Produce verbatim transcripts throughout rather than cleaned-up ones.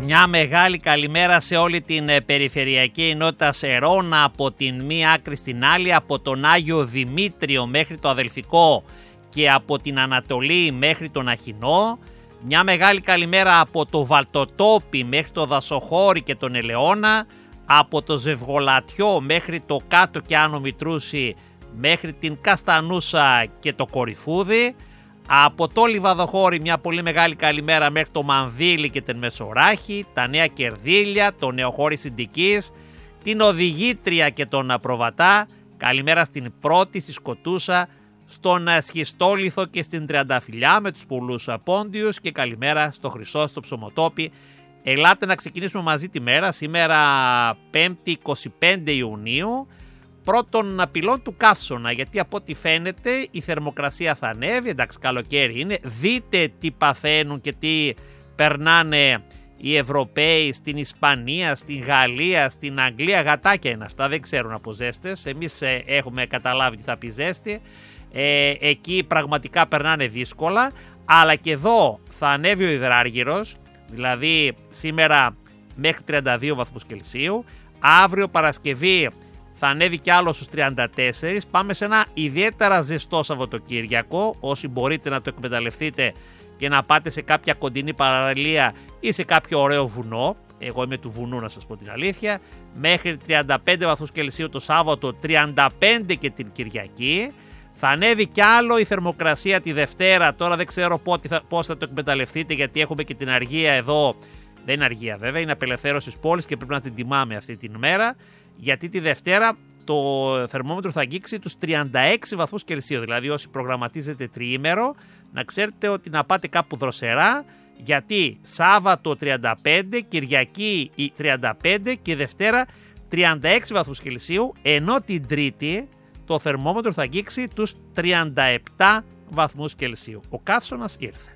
Μια μεγάλη καλημέρα σε όλη την περιφερειακή ενότητα Σερώνα, από την μία άκρη στην άλλη, από τον Άγιο Δημήτριο μέχρι το Αδελφικό και από την Ανατολή μέχρι τον Αχινό. Μια μεγάλη καλημέρα από το Βαλτοτόπι μέχρι το Δασοχώρι και τον Ελαιώνα, από το Ζευγολατιό μέχρι το Κάτω και Άνω Μητρούσι μέχρι την Καστανούσα και το Κορυφούδι, από το Λιβαδοχώρι μια πολύ μεγάλη καλημέρα μέχρι το Μανδύλι και την Μεσοράχη, τα Νέα Κερδίλια, το Νεοχώρι Συντικής, την Οδηγήτρια και τον Προβατά. Καλημέρα στην Πρώτη, στη Σκοτούσα, στον Σχιστόλιθο και στην Τριανταφυλιά με τους πολλούς πόντιους, και καλημέρα στο Χρυσό, στο Ψωμοτόπι. Ελάτε να ξεκινήσουμε μαζί τη μέρα, σήμερα πέμπτη εικοστή πέμπτη Ιουνίου, πρώτων απειλών του καύσωνα, γιατί από ό,τι φαίνεται η θερμοκρασία θα ανέβει, εντάξει καλοκαίρι είναι, δείτε τι παθαίνουν και τι περνάνε οι Ευρωπαίοι στην Ισπανία, στην Γαλλία, στην Αγγλία, γατάκια είναι αυτά, δεν ξέρουν από ζέστες, εμείς ε, έχουμε καταλάβει τι θα πει ζέστη, ε, εκεί πραγματικά περνάνε δύσκολα, αλλά και εδώ θα ανέβει ο υδράργυρος, δηλαδή σήμερα μέχρι τριάντα δύο βαθμούς Κελσίου, αύριο Παρασκευή θα ανέβει κι άλλο στους τριάντα τέσσερα, πάμε σε ένα ιδιαίτερα ζεστό Σαββατοκύριακο, όσοι μπορείτε να το εκμεταλλευτείτε και να πάτε σε κάποια κοντινή παραλία ή σε κάποιο ωραίο βουνό, εγώ είμαι του βουνού να σας πω την αλήθεια, μέχρι τριάντα πέντε βαθμούς Κελσίου το Σάββατο, τριάντα πέντε και την Κυριακή, θα ανέβει κι άλλο η θερμοκρασία τη Δευτέρα, τώρα δεν ξέρω πότε θα, πώς θα το εκμεταλλευτείτε, γιατί έχουμε και την αργία εδώ, δεν είναι αργία βέβαια, είναι απελευθέρωση της πόλης και πρέπει να την τιμάμε αυτή την μέρα, γιατί τη Δευτέρα το θερμόμετρο θα αγγίξει τους τριάντα έξι βαθμούς Κελσίου, δηλαδή όσοι προγραμματίζετε τριήμερο, να ξέρετε ότι να πάτε κάπου δροσερά, γιατί Σάββατο τριάντα πέντε, Κυριακή τριάντα πέντε και Δευτέρα τριάντα έξι βαθμούς Κελσίου, ενώ την Τρίτη το θερμόμετρο θα αγγίξει τους τριάντα επτά βαθμούς Κελσίου. Ο καύσωνας ήρθε.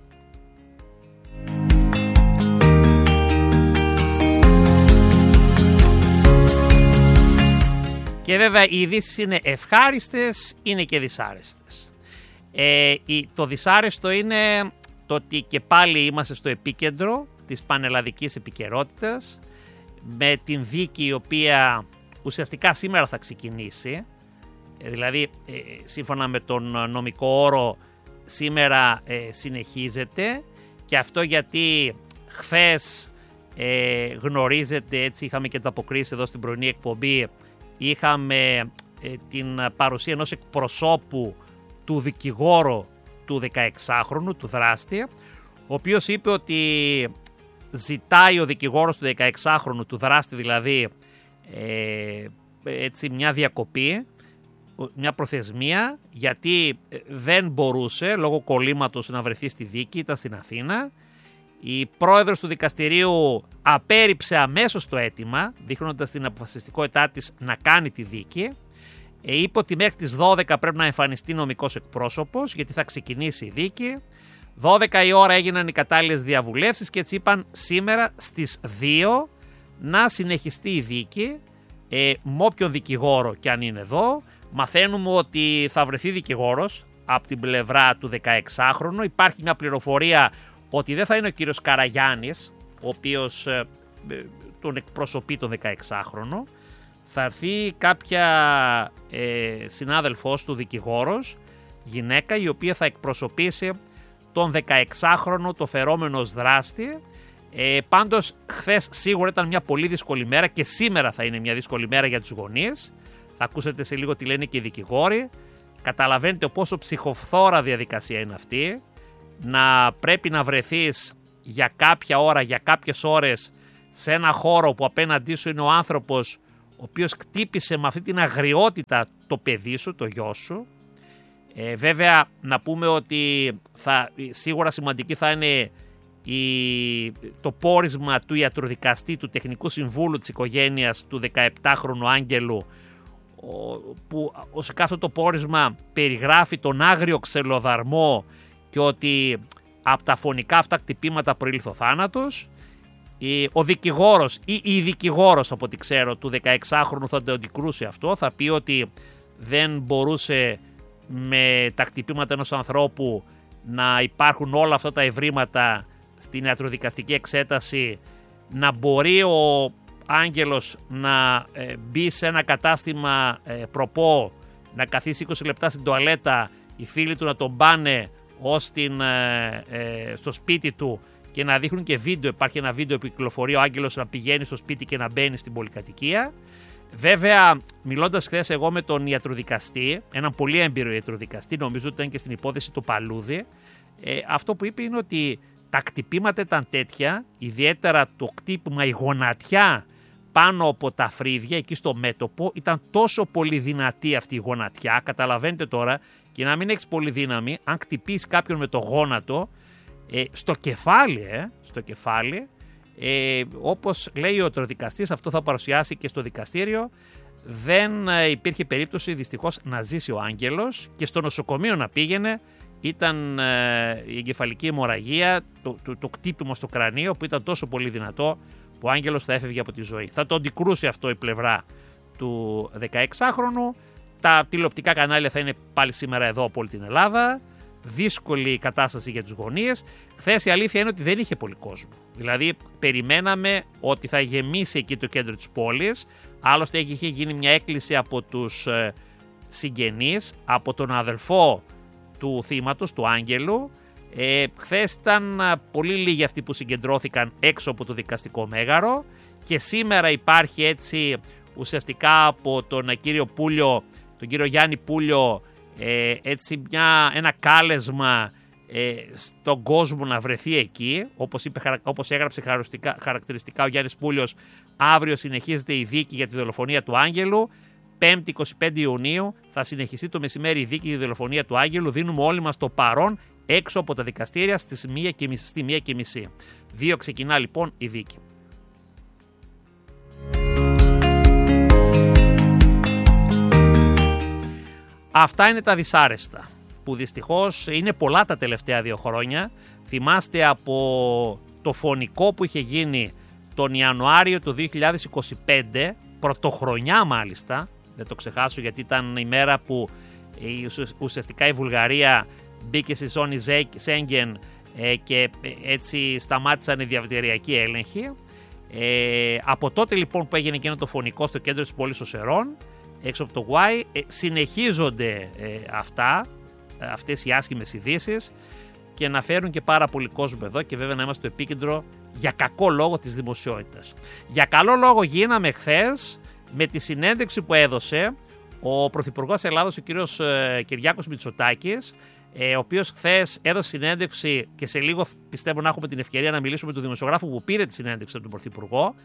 Και βέβαια οι ειδήσεις είναι ευχάριστες, είναι και δυσάρεστες. Ε, το δυσάρεστο είναι το ότι και πάλι είμαστε στο επίκεντρο της πανελλαδικής επικαιρότητας, με την δίκη η οποία ουσιαστικά σήμερα θα ξεκινήσει, ε, δηλαδή ε, σύμφωνα με τον νομικό όρο σήμερα ε, συνεχίζεται, και αυτό γιατί χθες ε, γνωρίζετε, έτσι είχαμε και τα αποκρίσεις εδώ στην πρωινή εκπομπή, είχαμε ε, την παρουσία ενός εκπροσώπου του δικηγόρου του δεκαεξάχρονου, του δράστη, ο οποίος είπε ότι ζητάει ο δικηγόρος του δεκαεξάχρονου, του δράστη δηλαδή, ε, έτσι μια διακοπή, μια προθεσμία, γιατί δεν μπορούσε λόγω κολλήματος να βρεθεί στη δίκη, ήταν στην Αθήνα. Η πρόεδρος του δικαστηρίου απέρριψε αμέσως το αίτημα, δείχνοντας την αποφασιστικότητά της να κάνει τη δίκη. Ε, είπε ότι μέχρι τις δώδεκα πρέπει να εμφανιστεί νομικός εκπρόσωπος, γιατί θα ξεκινήσει η δίκη. δώδεκα η ώρα έγιναν οι κατάλληλες διαβουλεύσεις και έτσι είπαν σήμερα στις δύο να συνεχιστεί η δίκη, ε, με όποιον δικηγόρο και αν είναι εδώ. Μαθαίνουμε ότι θα βρεθεί δικηγόρος από την πλευρά του δεκαεξάχρονου. Υπάρχει μια πληροφορία ότι δεν θα είναι ο κύριος Καραγιάννης, ο οποίος ε, τον εκπροσωπεί τον δεκαεξάχρονο. Θα έρθει κάποια ε, συνάδελφός του δικηγόρος, γυναίκα, η οποία θα εκπροσωπήσει τον δεκαεξάχρονο, το φερόμενο ως δράστη. Ε, πάντως χθες σίγουρα ήταν μια πολύ δύσκολη μέρα και σήμερα θα είναι μια δύσκολη μέρα για τους γονείς. Θα ακούσετε σε λίγο τι λένε και οι δικηγόροι. Καταλαβαίνετε πόσο ψυχοφθόρα διαδικασία είναι αυτή, να πρέπει να βρεθείς για κάποια ώρα, για κάποιες ώρες σε ένα χώρο που απέναντί σου είναι ο άνθρωπος ο οποίος κτύπησε με αυτή την αγριότητα το παιδί σου, το γιο σου. Ε, βέβαια να πούμε ότι θα, σίγουρα σημαντική θα είναι η, το πόρισμα του ιατροδικαστή, του τεχνικού συμβούλου της οικογένειας του δεκαεπτάχρονου Άγγελου, που σε κάθε το πόρισμα περιγράφει τον άγριο ξελοδαρμό και ότι από τα φωνικά αυτά κτυπήματα προήλθε ο θάνατος. Ο δικηγόρος ή η δικηγόρος, από ό,τι ξέρω, του δεκαεξάχρονου θα το αντικρούσει αυτό, θα πει ότι δεν μπορούσε με τα κτυπήματα ενός ανθρώπου να υπάρχουν όλα αυτά τα ευρήματα στην ιατροδικαστική εξέταση να μπορεί ο Άγγελος να ε, μπει σε ένα κατάστημα ε, προπό, να καθίσει είκοσι λεπτά στην τουαλέτα, οι φίλοι του να τον πάνε ως την, ε, ε, στο σπίτι του και να δείχνουν και βίντεο. Υπάρχει ένα βίντεο που κυκλοφορεί ο Άγγελος να πηγαίνει στο σπίτι και να μπαίνει στην πολυκατοικία. Βέβαια, μιλώντας χθες εγώ με τον ιατροδικαστή, έναν πολύ έμπειρο ιατροδικαστή, νομίζω ότι ήταν και στην υπόθεση του Παλούδη, ε, αυτό που είπε είναι ότι τα κτυπήματα ήταν τέτοια, ιδιαίτερα το κτύπημα, η γονατιά πάνω από τα φρύδια, εκεί στο μέτωπο, ήταν τόσο πολύ δυνατή αυτή η γονατιά. Καταλαβαίνετε τώρα, και να μην έχεις πολύ δύναμη, αν χτυπήσει κάποιον με το γόνατο, ε, στο κεφάλι, ε, στο κεφάλι, ε, όπως λέει ο ιατροδικαστής, αυτό θα παρουσιάσει και στο δικαστήριο, δεν ε, υπήρχε περίπτωση δυστυχώς να ζήσει ο Άγγελος, και στο νοσοκομείο να πήγαινε. Ήταν ε, η εγκεφαλική αιμορραγία, το, το, το κτύπημα στο κρανίο που ήταν τόσο πολύ δυνατό που ο Άγγελος θα έφευγε από τη ζωή. Θα το αντικρούσει αυτό η πλευρά του δεκαεξάχρονου. Τα τηλεοπτικά κανάλια θα είναι πάλι σήμερα εδώ από όλη την Ελλάδα. Δύσκολη κατάσταση για τους γονείς. Χθες η αλήθεια είναι ότι δεν είχε πολύ κόσμο. Δηλαδή περιμέναμε ότι θα γεμίσει εκεί το κέντρο της πόλης. Άλλωστε είχε γίνει μια έκκληση από τους ε, συγγενείς, από τον αδελφό του θύματος, του Άγγελου. Ε, χθες ήταν πολύ λίγοι αυτοί που συγκεντρώθηκαν έξω από το δικαστικό μέγαρο, και σήμερα υπάρχει έτσι ουσιαστικά από τον κύριο Πούλιο, τον κύριο Γιάννη Πούλιο, ε, έτσι μια, ένα κάλεσμα ε, στον κόσμο να βρεθεί εκεί. Όπως, είπε, όπως έγραψε χαρακτηριστικά, χαρακτηριστικά ο Γιάννης Πούλιος, αύριο συνεχίζεται η δίκη για τη δολοφονία του Άγγελου. Πέμπτη εικοστή πέμπτη Ιουνίου θα συνεχιστεί το μεσημέρι η δίκη για τη δολοφονία του Άγγελου. Δίνουμε όλοι μας το παρόν έξω από τα δικαστήρια στις μία και μισή, στη μία και μισή. Δύο ξεκινά λοιπόν η δίκη. Αυτά είναι τα δυσάρεστα, που δυστυχώς είναι πολλά τα τελευταία δύο χρόνια. Θυμάστε από το φωνικό που είχε γίνει τον Ιανουάριο του δύο χιλιάδες είκοσι πέντε, πρωτοχρονιά μάλιστα, δεν το ξεχάσω γιατί ήταν η μέρα που ουσιαστικά η Βουλγαρία μπήκε στη ζώνη Σέγγεν και έτσι σταμάτησαν οι διαβατηριακοί έλεγχοι. Ε, από τότε λοιπόν που έγινε εκείνο το φωνικό στο κέντρο της πόλης των Σερών, έξω από το Γουάι, ε, συνεχίζονται ε, αυτά, αυτές οι άσχημες ειδήσεις, και να φέρουν και πάρα πολύ κόσμο εδώ, και βέβαια να είμαστε στο επίκεντρο για κακό λόγο της δημοσιότητας. Για καλό λόγο γίναμε χθες με τη συνέντευξη που έδωσε ο Πρωθυπουργός Ελλάδος, ο κύριος ε, Κυριάκος Μητσοτάκης, ε, ο οποίος χθες έδωσε συνέντευξη, και σε λίγο πιστεύω να έχουμε την ευκαιρία να μιλήσουμε με τον δημοσιογράφο που πήρε τη συνέντευξη από τον Πρωθυπουργό,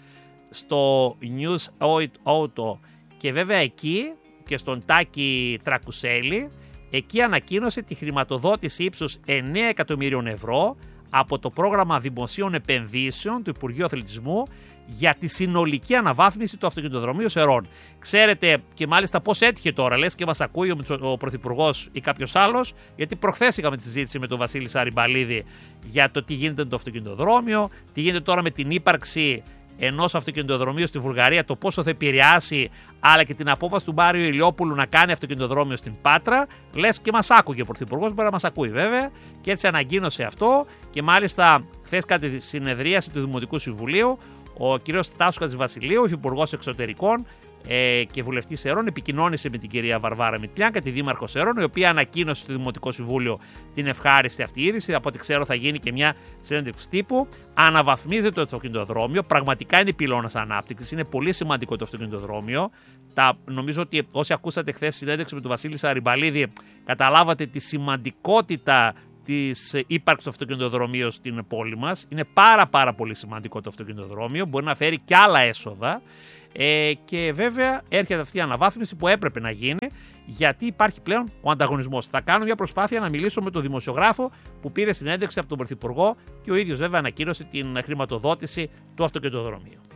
στο News Auto, και βέβαια εκεί και στον Τάκη Τρακουσέλη. Εκεί ανακοίνωσε τη χρηματοδότηση ύψους εννέα εκατομμυρίων ευρώ από το πρόγραμμα δημοσίων επενδύσεων του Υπουργείου Αθλητισμού για τη συνολική αναβάθμιση του αυτοκινητοδρομίου Σερών. Ξέρετε και μάλιστα πώς έτυχε τώρα, λες και μας ακούει ο, ο Πρωθυπουργός ή κάποιος άλλος, γιατί προχθές είχαμε τη συζήτηση με τον Βασίλη Σαριμπαλίδη για το τι γίνεται με το αυτοκινητοδρόμιο, τι γίνεται τώρα με την ύπαρξη ενός αυτοκινητοδρομίου στη Βουλγαρία, το πόσο θα επηρεάσει, αλλά και την απόφαση του Μάριου Ηλιόπουλου να κάνει αυτοκινητοδρόμιο στην Πάτρα. Λες και μας άκουγε ο Πρωθυπουργός, μπορεί να μας ακούει βέβαια, και έτσι ανακοίνωσε αυτό. Και μάλιστα χθες κατά τη συνεδρίαση του Δημοτικού Συμβουλίου, ο κ. Τάσος Χατζηβασιλείου, Υπουργός Εξωτερικών ε, και βουλευτής Σερών, επικοινώνησε με την κυρία Βαρβάρα Μητλιάνκα, τη Δήμαρχο Σερών, η οποία ανακοίνωσε στο Δημοτικό Συμβούλιο την ευχάριστη αυτή είδηση. Από ό,τι ξέρω, θα γίνει και μια συνέντευξη τύπου. Αναβαθμίζεται το αυτοκινητοδρόμιο. Πραγματικά είναι πυλώνας ανάπτυξης. Είναι πολύ σημαντικό το αυτοκινητοδρόμιο. Τα, νομίζω ότι όσοι ακούσατε χθες συνέντευξη με τον Βασίλη Σαριμπαλίδη, καταλάβατε τη σημαντικότητα της ύπαρξης του αυτοκινητοδρομίου στην πόλη μας. Είναι πάρα πάρα πολύ σημαντικό το αυτοκινητοδρόμιο. Μπορεί να φέρει και άλλα έσοδα. Ε, και βέβαια έρχεται αυτή η αναβάθμιση που έπρεπε να γίνει, γιατί υπάρχει πλέον ο ανταγωνισμός. Θα κάνω μια προσπάθεια να μιλήσω με τον δημοσιογράφο που πήρε συνέντευξη από τον Πρωθυπουργό, και ο ίδιος βέβαια ανακοίνωσε την χρηματοδότηση του αυτοκινητοδρομίου.